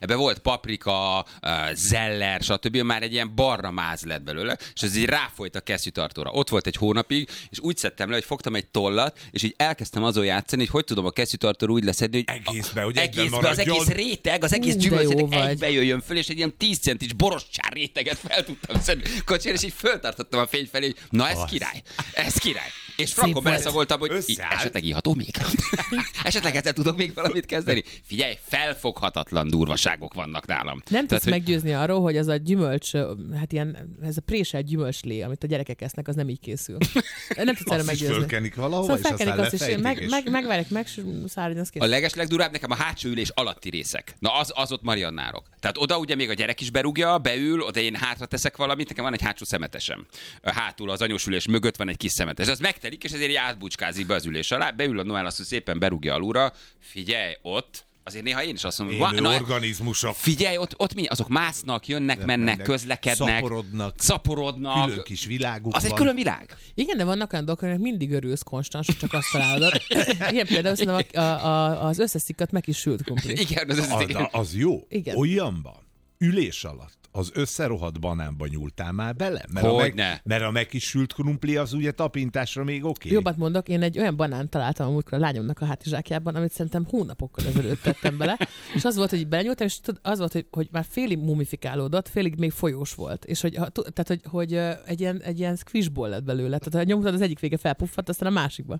ebbe volt paprika, zeller, stb. Már egy ilyen barna máz lett belőle, és ez így ráfolyt a kesztyűtartóra. Ott volt egy hónapig, és úgy szedtem le, hogy fogtam egy tollat, és így elkezdtem azon játszani, hogy tudom a kesztyűtartóra úgy leszedni, hogy egészbe az egész réteg, az egész gyümölcsréteg egybe jöjjön föl, és egy ilyen 10 centis borostyár réteget fel tudtam szedni kocsira, és így föltartottam a fény felé, hogy na ez király, ez király. És frankon beleszagoltam, hogy esetleg iható még? Esetleg ezzel tudok még valamit kezdeni? Figyelj, felfoghatatlan durvaságok vannak nálam. Nem tudsz meggyőzni arról, hogy az a gyümölcs, hát ilyen, ez a préselt gyümölcslé, amit a gyerekek esznek, az nem így készül. Nem tudsz erről meggyőzni. Azt is fölkenik valahova, szóval és aztán lefejtik. Megvárják, megszállítani, az kész. A legeslegdurább nekem a hátsó ülés alatti részek. Na az ott mariannárok. Tehát oda ugye még a gyerek is berúgja, beül, oda én hátra teszek valamit, nekem van egy hátsó szemetesem. Hátul az anyós ülés mögött van egy kis szemetes. Az megtelik, és ezért átbucskázik be az ülés alá. Beül a Noel, azt, hogy szépen berúgja alulra. Figyelj, ott azért néha én is azt mondom, hogy organizmusok. Figyelj, ott mi? Azok másznak, jönnek, mennek, közlekednek, szaporodnak. Külön kis világuk az van. Egy külön világ. Igen, de vannak olyan dolgok, aminek mindig örülsz konstans, hogy csak azt találod. Igen, például szerintem az összeszikkat meg is sült krumpli. Igen, az jó. Igen. Olyanban, ülés alatt, az összerohadt banánba nyúltál már bele? Mert a megkisült krumpli az ugye tapintásra még oké. Jobbat mondok, én egy olyan banánt találtam amúgykor a lányomnak a hátizsákjában, amit szerintem hónapokkal ezelőtt tettem bele, és az volt, hogy belenyúltam, és az volt, hogy már félig mumifikálódott, félig még folyós volt, és hogy egy ilyen squishball lett belőle, tehát ha nyomtad az egyik vége felpuffadt, aztán a másikba.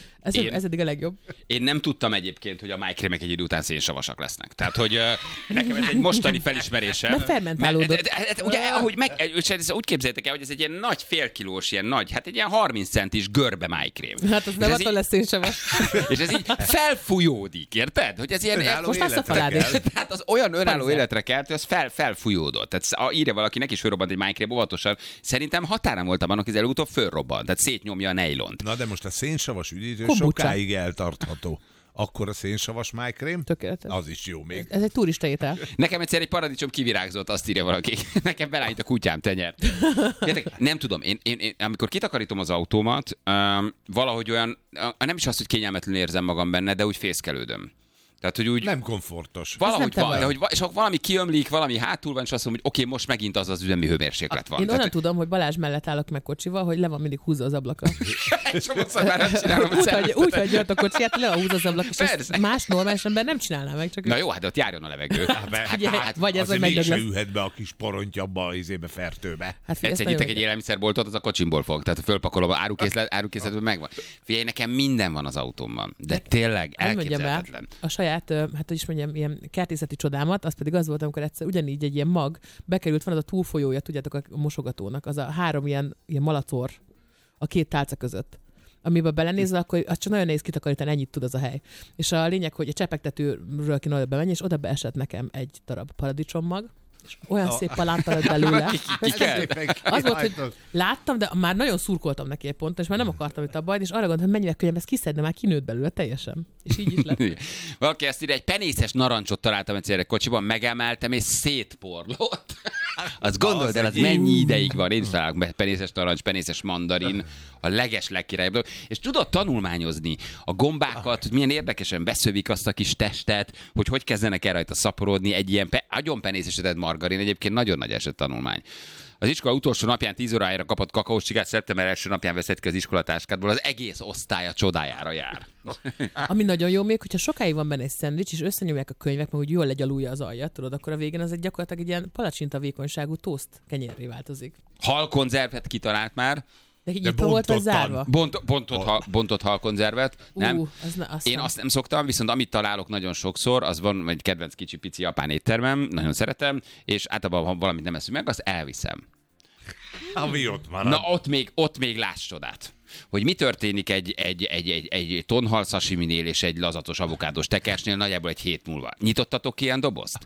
Ez eddig a legjobb. Én nem tudtam egyébként, hogy a májkrémek egy idő után szénsavasak lesznek. Tehát, hogy nekem ez egy mostani felismerésem. Mert fermentálódott. Ugye, ahogy úgy képzeljétek el, hogy ez egy ilyen nagy félkilós, ilyen nagy, hát egy ilyen 30 centis görbe májkrém. Hát az nem attól lesz szénsavas. És ez így felfújódik, érted? Hogy ez ilyen most lesz a falád is. Tehát az olyan önálló életre kelt, hogy az felfújódott. Tehát írja valaki, neki is fölrobbant egy májkrém, óvatosan. Szerintem határán voltam annak, hogy előbb-utóbb fölrobbant. Tehát szétnyomja a nejlont. Na de most a szénsavas üdítő sokáig eltartható. Akkor a szénsavas májkrém? Tökéletes. Az is jó még. Ez egy turista étel. Nekem egyszer egy paradicsom kivirágzott, azt írja valaki. Nekem belállít a kutyám tenyert. Nem tudom, én amikor kitakarítom az autómat, valahogy olyan, nem is azt, hogy kényelmetlenül érzem magam benne, de úgy fészkelődöm. Tehát, hogy úgy nem komfortos. Valahogy van, de hogy és valami kiömlik, valami hátul van, és azt mondom, hogy oké, most megint az üzemi hőmérséklet van. Én onnan tudom, hogy Balázs mellett állok meg kocsival, hogy le van mindig húzza az ablaka. Sokszor már nem csinálom. Úgy hagyja a kocsiját, le van húzza az ablaka, és ezt más normális ember nem csinálná meg. Csak na jó, hát de ott járjon a levegő. Vagy ez, hogy mégse ülhet be a kis poronytyabba, az izébe fertőbe. Egyszer nyitok egy élelmiszerboltot, az a kocsimból fog. Tehát fölpakolom, árukészletben megvan. Figyelj, nekem minden van az autómban. De tényleg elképzelhetetlen. A saját, hát hogy is mondjam, ilyen kertészeti csodámat, az pedig az volt, amikor egyszer ugyanígy egy ilyen mag bekerült, van az a túlfolyója, tudjátok, a mosogatónak, az a 3 ilyen malacor a 2 tálca között. Amiben belenézel, akkor az csak nagyon nehéz kitakarítani, ennyit tud az a hely. És a lényeg, hogy a csepegtetőről kéne oda bemenni, és oda beesett nekem egy darab paradicsommag, és olyan szép palánta lett belőle. Az volt, hogy láttam, de már nagyon szurkoltam neki egy ponton, és már nem akartam itt a bajt, és arra gondoltam, hogy mennyivel könnyebb ezt kiszedni, már kinőtt belőle teljesen. És így is lett. Valaki ezt írja, egy penészes narancsot találtam egyszer egy kocsiban, megemeltem, és szétporlott. Azt gondold el, az mennyi ideig van. Én is találok penészes narancs, penészes mandarin, a legkirályabb. És tudod tanulmányozni a gombákat, hogy milyen érdekesen beszövik azt a kis testet, hogy kezdenek el rajta szaporodni, egy ilyen agyon penészesedett margarin, egyébként nagyon nagy eset tanulmány. Az iskola utolsó napján 10 órájára kapott kakaós csigát, szeptember első napján veszett ki az iskolatáskádból, az egész osztálya csodájára jár. Ami nagyon jó még, hogyha sokáig van benne egy szendvics, és összenyomják a könyvek, meg hogy jól legyalulja az aljat, tudod, akkor a végén az egy gyakorlatilag egy ilyen palacsinta vékonyságú toszt kenyérré változik. Halkonzervet kitalált már. De így volt az zárva? Bontott halkonzervet. Nem. Én azt nem szoktam, viszont amit találok nagyon sokszor, az van egy kedvenc kicsi-pici japán éttermem, nagyon szeretem, és általában, ha valamit nem eszünk meg, azt elviszem. Ami ott marad. Na, ott még láss csodát. Hogy mi történik egy tonhal sashiminél és egy lazatos avokádós tekersnél nagyjából egy hét múlva. Nyitottatok ki ilyen dobozt?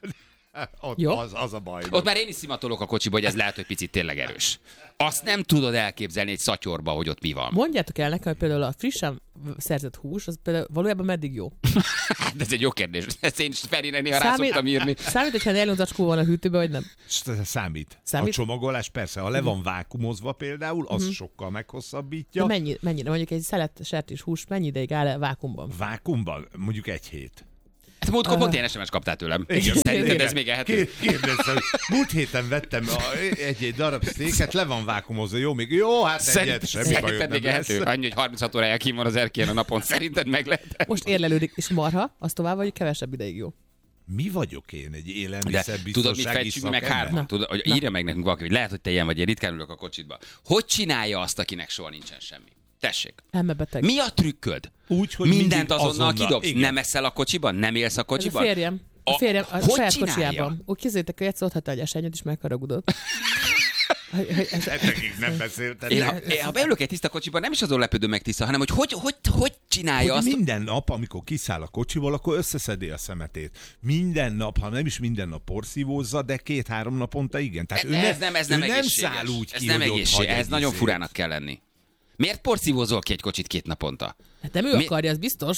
Az a baj. Ott már én is szimatolok a kocsiba, hogy ez lehet, hogy picit tényleg erős. Azt nem tudod elképzelni egy szatyorba, hogy ott mi van. Mondjátok el nekem, hogy például a frissen szerzett hús, az például valójában meddig jó? Ez egy jó kérdés. Ezt én is Ferinek néha rá szoktam írni. Számít, hogyha nylon zacskó van a hűtőben, vagy nem? Számít. A csomagolás persze, ha le van vákumozva például, az sokkal meghosszabbítja. De mennyire? Mondjuk egy szelet sertés hús mennyi ideig áll vákumban? Vákumban? Mondjuk 1 hét. Hát múltkor pont ilyen SMS kaptál tőlem. Igen. Szerinted ez még ehető? Kérdeztem, múlt héten vettem egy darab sztéket, le van vákumozva, jó, még jó, hát egyet, semmi bajod még ehető? Annyi, hogy 36 órája kín van az erkélyen a napon, szerinted meg lehet? Most érlelődik, és marha, az tovább vagy kevesebb ideig jó. Mi vagyok én, egy élelmiszerbiztonsági szakember? Meg hárman? Tudod, hogy írja meg nekünk valaki, hogy lehet, hogy te ilyen vagy, én ritkán ülök a kocsitba. Hogy csinálja azt, akinek soha nincsen semmi? Tessék. Elmebeteg. Mi a trükköd? Úgy, hogy mindent azonnal kidobsz. Igen. Nem eszel a kocsiban? Nem élsz a kocsiban? A férjem a saját csinálja? kocsijában. Úgy kézzétek, hogy egyszer otthatta egy esenyőt, és megharagudott. Nekik nem beszéltem. Ha beülök egy tiszta kocsiban, nem is azon lepődöm meg tiszta, hanem hogy csinálja hogy azt. Minden nap, amikor kiszáll a kocsiból, akkor összeszedi a szemetét. Minden nap, ha nem is minden nap porszívózza, de 2-3 naponta igen. Tehát ez nem száll úgy ez ki, nem hogy egészséges. Ez nagyon furának kell lenni. Miért porszívózol ki egy kocsit 2 naponta? Hát nem ő akarja, az biztos.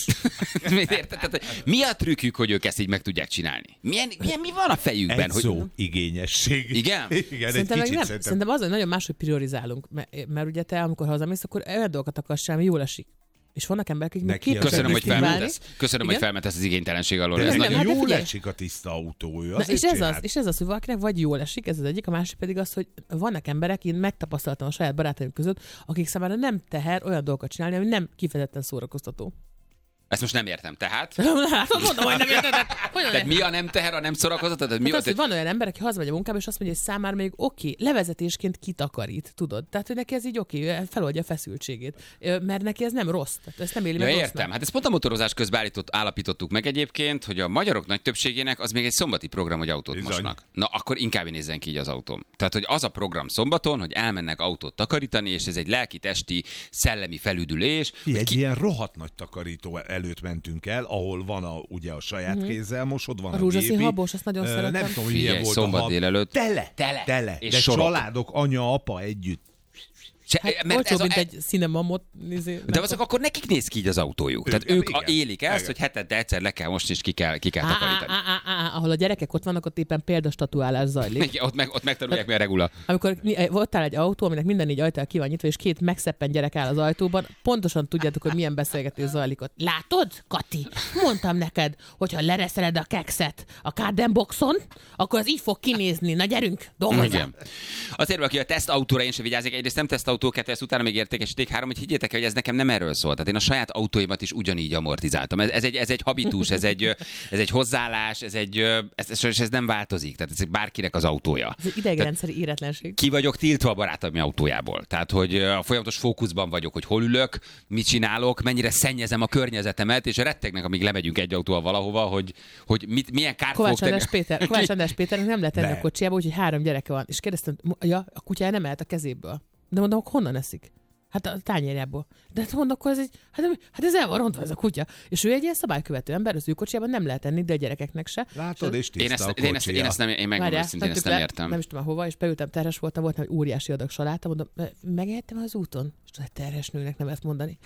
Mi a trükkük, hogy ők ezt így meg tudják csinálni? Mi van a fejükben? Egy szó, igényesség. Igen? Igen, szerintem, szerintem az, hogy nagyon máshogy priorizálunk. Mert ugye te, amikor hazamész, akkor olyan dolgokat akarsz sem, jól esik. És vannak emberek, akik még Köszönöm, hogy felmentesz. Köszönöm, hogy felmentesz az igénytelenség alól. Ez nagyon jól esik a tiszta autója. És ez az, hogy valakinek vagy jól esik, ez az egyik, a másik pedig az, hogy vannak emberek, én megtapasztaltam a saját barátaim között, akik számára nem teher olyan dolgokat csinálni, ami nem kifejezetten szórakoztató. Ezt most nem értem, tehát? Mondom, hogy nem érted. Tehát mi a nem teher, a nem szórakoztató? Hát van olyan ember, aki hazamegy a munkába, és azt mondja, hogy számára még oké, levezetésként kitakarít, tudod? Tehát, hogy neki ez így oké, feloldja a feszültségét. Mert neki ez nem rossz. Tehát ezt nem éli meg rossznak. Értem. Hát ezt pont a motorozás közben állapítottuk meg egyébként, hogy a magyarok nagy többségének az még egy szombati program, hogy autót mosnak. Na, akkor inkább nézzen ki így az autóm. Tehát, hogy az a program szombaton, hogy elmennek autót takarítani, és ez egy lelki, testi, szellemi felüdülés. Egy ilyen rohadt nagy takarító előtt mentünk el, ahol van ugye a saját kézzel mosod, van a rózsaszín habos, azt nagyon szeretem. Nem tudom, hogy milyen volt szombat a hab. délelőtt. Tele. És de sorok. Családok, anya, apa együtt. Olcsóbb, mint egy cinemamot. De azok akkor nekik néz ki így az autójuk. Tehát ők élik ezt, hogy hetente egyszer le kell most, és ki kell takarítani. Ahol a gyerekek ott vannak, ott éppen példastatuálás zajlik. Ott megtanulják, mi a regula. Amikor voltál egy autó, aminek minden 4 ajtó ki van nyitva, és 2 megszeppen gyerek áll az ajtóban, pontosan tudjátok, hogy milyen beszélgetés zajlik ott. Látod, Kati? Mondtam neked, hogyha lereszeled a kekszet a Cardenboxon, akkor az így fog kinézni. Na gyerünk, dolgozzál! Azért valaki a tesztautóra én sem vigyázik, egyrészt nem tesztautó, 2, ezt utána még értékesíték 3, hogy higgyétek el, hogy ez nekem nem erről szól. Tehát én a saját autóimat is ugyanígy amortizáltam. Ez egy habitus, ez egy hozzáállás, ez nem változik. Tehát ez bárkinek az autója. Ez egy idegrendszeri éretlenség. Ki vagyok tiltva a barátom autójából. Tehát, hogy a folyamatos fókuszban vagyok, hogy hol ülök, mit csinálok, mennyire szennyezem a környezetemet, és rettegnek, amíg lemegyünk egy autóval valahova, hogy milyen kárt fog tenni. Kovács András Péternek nem lehet tenni a kocsiába, úgyhogy 3 gyereke van. És kérdeztem, a kutyája nem ehet a kezéből. De mondom, honnan eszik? Hát a tányérjából. De hát mondom, akkor ez ez el van rontva ez a kutya. És ő egy ilyen szabálykövető ember, az ő kocsijában nem lehet enni, de a gyerekeknek se. Látod, és tiszta a kocsija. Én megmondom őszintén, ezt nem értem. Nem is tudom hova, és beültem, terhes voltam egy óriási adag saláta, mondom, megehettem az úton? És tudod, terhes nőnek nem ezt mondani.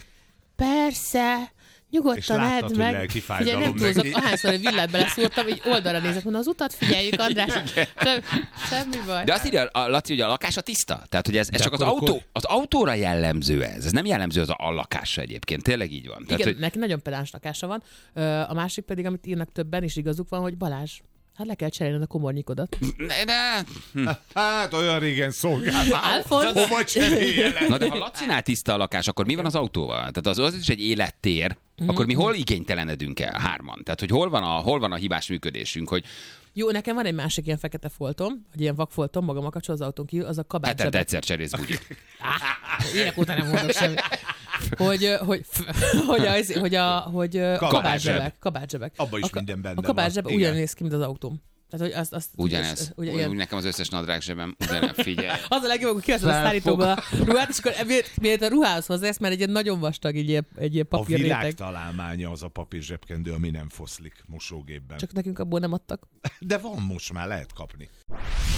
Persze, nyugodtan edd meg. Ugye nem túlzott, ahányszor egy villát beleszúrtam, így oldalra nézek, mondom, az utat figyeljük, András. Semmi baj. De azt írja a Laci, hogy a lakása tiszta. Tehát, hogy ez csak az autóra jellemző ez. Ez nem jellemző az a lakásra egyébként. Tényleg így van. Tehát, neki nagyon pedáns lakása van. A másik pedig, amit írnak többen, és igazuk van, hogy Balázs, hát le kell cserélned a komornyikodat. Hát olyan régen szolgáltál. Hova cseréljelek? Na de ha Lacinál tiszta a lakás, akkor mi van az autóval? Tehát az is egy élettér. Akkor mi hol igénytelenedünk el 3? Tehát, hogy hol van a hibás működésünk, hogy jó, nekem van egy másik ilyen fekete foltom, hogy ilyen vakfoltom, magam a kapcsol az autón kívül, az a kabátzsebek. Hát egyszer cserélsz bugyit. Évek óta nem mondok semmit. Hogy kabátzsebek. Abban is minden benne van. A kabátzsebek ugyan néz ki, mint az autóm. Tehát, hogy ugyanez. Úgy nekem az összes nadrág zsebem ugyanez, figyelj. Az a legjobb, hogy kiveszed a szállítóból a ruhát, és akkor miért a ruhához hozzász, mert egy ilyen nagyon vastag, egy ilyen papírréteg. A világ találmánya az a papír zsebkendő, ami nem foszlik mosógépben. Csak nekünk abból nem adtak. De van most már, lehet kapni.